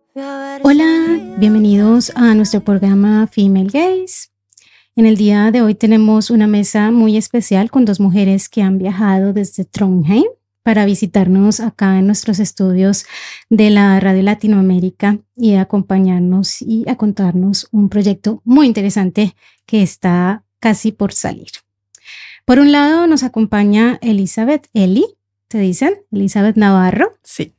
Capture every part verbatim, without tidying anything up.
Hola, bienvenidos a nuestro programa Female Gaze. En el día de hoy tenemos una mesa muy especial con dos mujeres que han viajado desde Trondheim para visitarnos acá en nuestros estudios de la Radio Latinoamérica y acompañarnos y a contarnos un proyecto muy interesante que está casi por salir. Por un lado nos acompaña Elizabeth Eli, ¿te dicen? Elizabeth Navarro. Sí.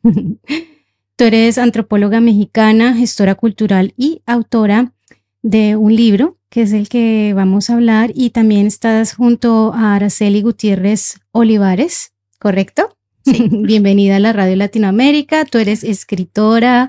Tú eres antropóloga mexicana, gestora cultural y autora de un libro que es el que vamos a hablar, y también estás junto a Araceli Gutiérrez Olivares, ¿correcto? Sí. Bienvenida a la Radio Latinoamérica. Tú eres escritora,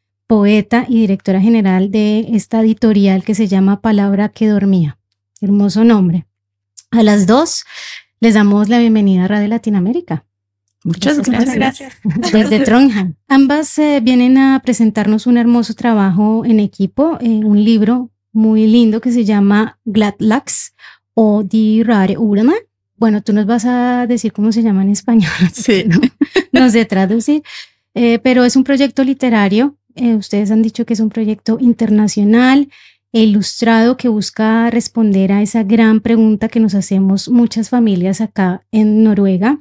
poeta y directora general de esta editorial que se llama Palabra que Dormía. Hermoso nombre. A las dos les damos la bienvenida a Radio Latinoamérica. Muchas gracias. gracias. Desde Trondheim. Ambas eh, vienen a presentarnos un hermoso trabajo en equipo, eh, un libro muy lindo que se llama Gladlax o Die Rare Urna. Bueno, tú nos vas a decir cómo se llama en español. Sí. No, no sé traducir, eh, pero es un proyecto literario. Eh, ustedes han dicho que es un proyecto internacional e ilustrado que busca responder a esa gran pregunta que nos hacemos muchas familias acá en Noruega.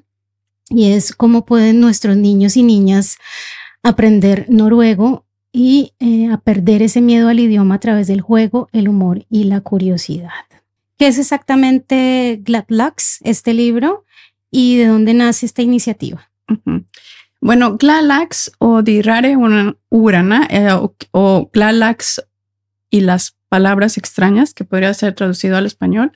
Y es cómo pueden nuestros niños y niñas aprender noruego y eh, a perder ese miedo al idioma a través del juego, el humor y la curiosidad. ¿Qué es exactamente Gladlax, este libro, y de dónde nace esta iniciativa? Uh-huh. Bueno, Gladlax o Die Rare Urna eh, o, o Gladlax y las palabras extrañas, que podría ser traducido al español,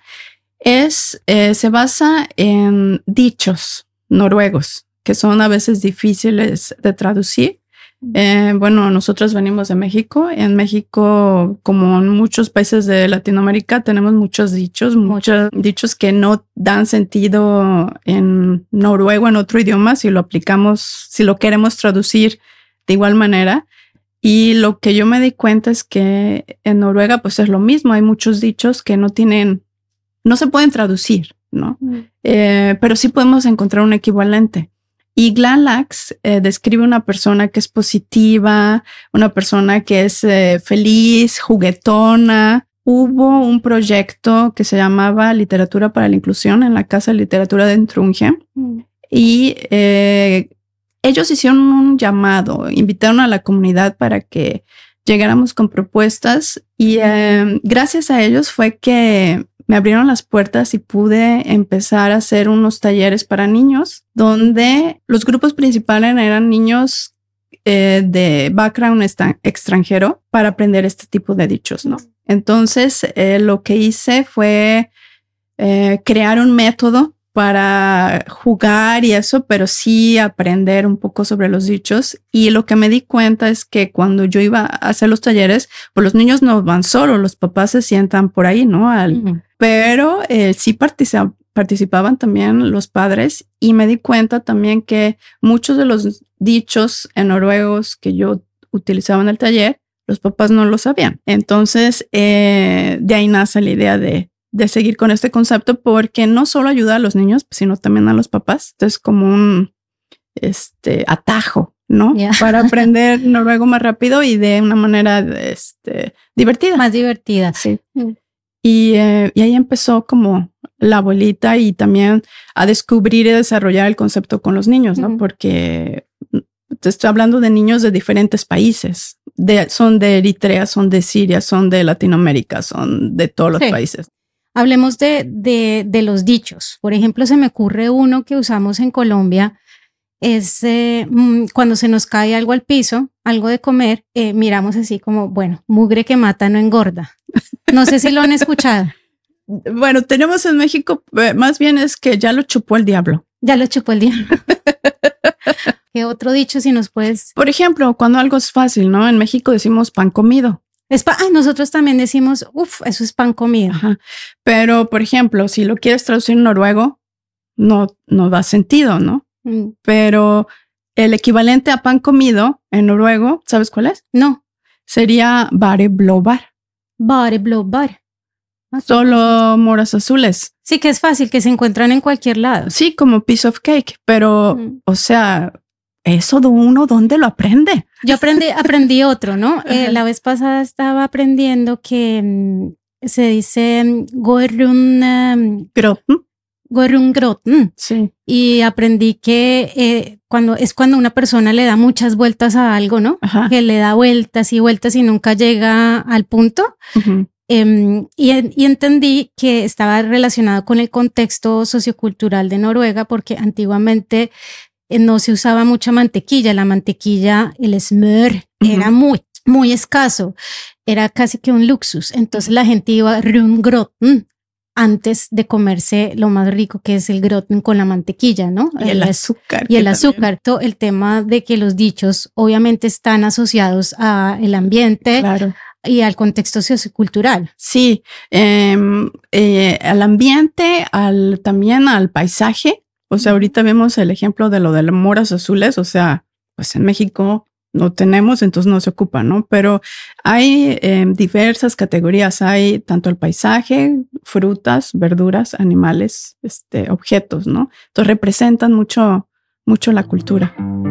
es, eh, se basa en dichos noruegos, que son a veces difíciles de traducir. Eh, bueno, nosotros venimos de México. En México, como en muchos países de Latinoamérica, tenemos muchos dichos, muchos dichos que no dan sentido en noruego, en otro idioma, si lo aplicamos, si lo queremos traducir de igual manera. Y lo que yo me di cuenta es que en Noruega, pues es lo mismo. Hay muchos dichos que no tienen, no se pueden traducir, ¿no? Mm. Eh, pero sí podemos encontrar un equivalente. Y Gladlax eh, describe una persona que es positiva, una persona que es eh, feliz, juguetona. Hubo un proyecto que se llamaba Literatura para la Inclusión en la Casa de Literatura de Trondheim. Mm. Y eh, ellos hicieron un llamado, invitaron a la comunidad para que llegáramos con propuestas. Y eh, gracias a ellos fue que me abrieron las puertas y pude empezar a hacer unos talleres para niños, donde los grupos principales eran niños eh, de background extra- extranjero para aprender este tipo de dichos, ¿no? Entonces, eh, lo que hice fue eh, crear un método para jugar y eso, pero sí aprender un poco sobre los dichos. Y lo que me di cuenta es que cuando yo iba a hacer los talleres, pues los niños no van solos, los papás se sientan por ahí, ¿no? Al, uh-huh. Pero eh, sí particip- participaban también los padres, y me di cuenta también que muchos de los dichos en noruegos que yo utilizaba en el taller, los papás no lo sabían. Entonces, eh, de ahí nace la idea de de seguir con este concepto, porque no solo ayuda a los niños, sino también a los papás. Entonces, como un este, atajo, ¿no? Yeah. Para aprender noruego más rápido y de una manera este, divertida. Más divertida. Sí. Mm. Y, eh, y ahí empezó como la bolita, y también a descubrir y desarrollar el concepto con los niños, ¿no? Mm. Porque te estoy hablando de niños de diferentes países. De, son de Eritrea, son de Siria, son de Latinoamérica, son de todos los sí. países. Hablemos de, de, de los dichos. Por ejemplo, se me ocurre uno que usamos en Colombia, es eh, cuando se nos cae algo al piso, algo de comer, eh, miramos así como, bueno, mugre que mata no engorda. No sé si lo han escuchado. Bueno, tenemos en México, más bien es que ya lo chupó el diablo. Ya lo chupó el diablo. ¿Qué otro dicho si nos puedes? Por ejemplo, cuando algo es fácil, ¿no? En México decimos pan comido. Es pa- Ay, nosotros también decimos, uff, eso es pan comido. Ajá. Pero, por ejemplo, si lo quieres traducir en noruego, no, no da sentido, ¿no? Mm. Pero el equivalente a pan comido en noruego, ¿sabes cuál es? No. Sería bare blåbær. Bare blåbær. Solo moras azules. Sí, que es fácil, que se encuentran en cualquier lado. Sí, como piece of cake, pero, mm. o sea, ¿eso de uno dónde lo aprende? Yo aprendí, aprendí otro, ¿no? Eh, la vez pasada estaba aprendiendo que um, se dice um, Gorun um, Grotten. Gorun Grotten. Sí. Y aprendí que eh, cuando es cuando una persona le da muchas vueltas a algo, ¿no? Ajá. Que le da vueltas y vueltas y nunca llega al punto. Uh-huh. Um, y, y entendí que estaba relacionado con el contexto sociocultural de Noruega, porque antiguamente eh, no se usaba mucha mantequilla. La mantequilla, el smør, uh-huh. era muy, muy escaso. Era casi que un luxus. Entonces la gente iba Rundgrotten antes de comerse lo más rico, que es el grotten con la mantequilla, ¿no? Y el azúcar. Y el azúcar. Todo el tema de que los dichos obviamente están asociados al ambiente. Claro. Y al contexto sociocultural. Sí, eh, eh, al ambiente, al, también al paisaje. O sea, ahorita vemos el ejemplo de lo de las moras azules. O sea, pues en México no tenemos, entonces no se ocupa, ¿no? Pero hay eh, diversas categorías. Hay tanto el paisaje, frutas, verduras, animales, este, objetos, ¿no? Entonces representan mucho, mucho la cultura.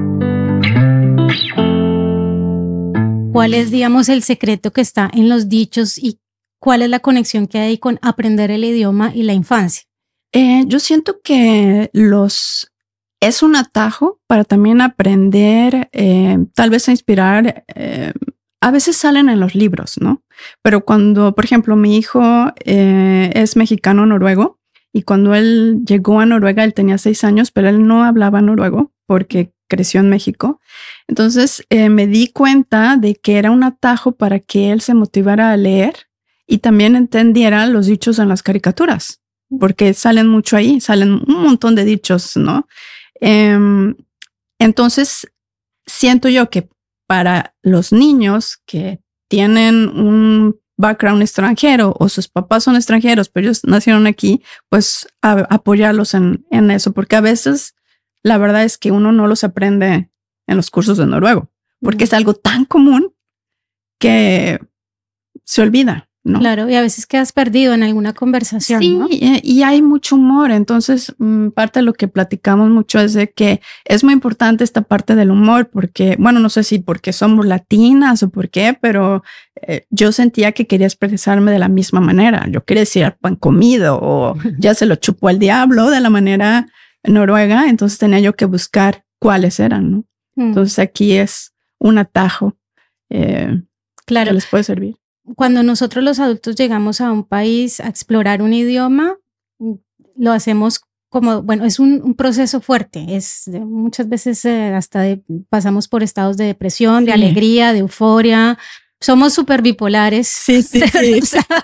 ¿Cuál es, digamos, el secreto que está en los dichos y cuál es la conexión que hay con aprender el idioma y la infancia? Eh, yo siento que los es un atajo para también aprender, eh, tal vez a inspirar. Eh, a veces salen en los libros, ¿no? Pero cuando, por ejemplo, mi hijo eh, es mexicano-noruego y cuando él llegó a Noruega, él tenía seis años, pero él no hablaba noruego porque creció en México. Entonces eh, me di cuenta de que era un atajo para que él se motivara a leer y también entendiera los dichos en las caricaturas, porque salen mucho ahí, salen un montón de dichos, ¿no? Eh, entonces siento yo que para los niños que tienen un background extranjero o sus papás son extranjeros, pero ellos nacieron aquí, pues a, apoyarlos en, en eso, porque a veces la verdad es que uno no los aprende en los cursos de noruego, porque mm. es algo tan común que se olvida, ¿no? Claro, y a veces quedas perdido en alguna conversación, sí, ¿no? y, y hay mucho humor, entonces mmm, parte de lo que platicamos mucho es de que es muy importante esta parte del humor, porque, bueno, no sé si porque somos latinas o por qué, pero eh, yo sentía que quería expresarme de la misma manera. Yo quería decir pan comido o ya se lo chupó el diablo de la manera noruega, entonces tenía yo que buscar cuáles eran, ¿no? Mm. Entonces aquí es un atajo eh, claro. que les puede servir. Cuando nosotros los adultos llegamos a un país a explorar un idioma, lo hacemos como, bueno, es un, un proceso fuerte, es de, muchas veces eh, hasta de, pasamos por estados de depresión, sí. de alegría, de euforia, somos súper bipolares. Sí, sí, sí. O sea,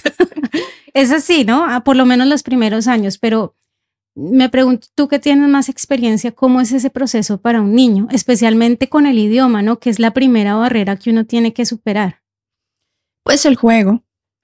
es así, ¿no? Por lo menos los primeros años, pero me pregunto, tú que tienes más experiencia, ¿cómo es ese proceso para un niño? Especialmente con el idioma, ¿no? Que es la primera barrera que uno tiene que superar. Pues el juego,